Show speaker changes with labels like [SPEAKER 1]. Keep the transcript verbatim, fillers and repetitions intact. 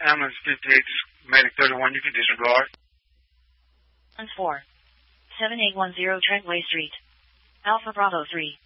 [SPEAKER 1] ambulance fifty-eight, medic thirty-one, you can disregard.
[SPEAKER 2] four. seven eight one zero Trentway Street. Alpha Bravo three.